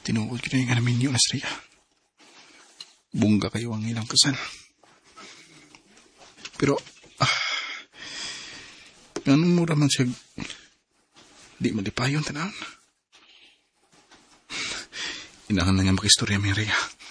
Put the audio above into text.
Tinuod ko na yung namin yun, Nasria. Bungga kayo ang ilang kasal. Pero, ganun mo naman siya, di malipayon, tanaan. Inahan na niya makistorya, Maria.